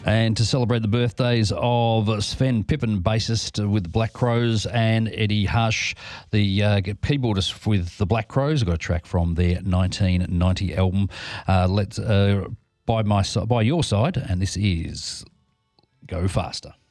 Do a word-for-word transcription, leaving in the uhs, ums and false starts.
And to celebrate the birthdays of Sven Pippen, bassist with the Black Crowes, and Eddie Hush, the uh, keyboardist with the Black Crowes, I've got a track from their nineteen ninety album, uh, let's uh, by my by your side, and this is Go Faster.